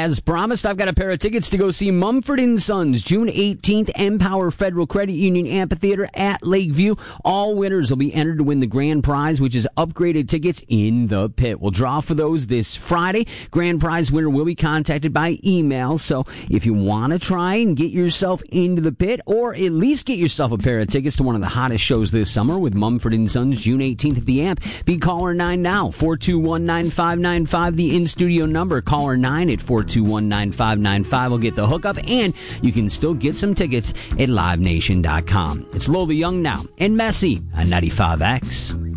As promised, I've got a pair of tickets to go see Mumford & Sons, June 18th, Empower Federal Credit Union Amphitheater at Lakeview. All winners will be entered to win the grand prize, which is upgraded tickets in the pit. We'll draw for those this Friday. Grand prize winner will be contacted by email, so if you want to try and get yourself into the pit, or at least get yourself a pair of tickets to one of the hottest shows this summer with Mumford & Sons, June 18th at the Amp, be caller 9 now, 421-9595, the in-studio number. Caller 9 at 421-9595 will get the hookup, and you can still get some tickets at livenation.com. It's Lola Young now and Messi on 95X.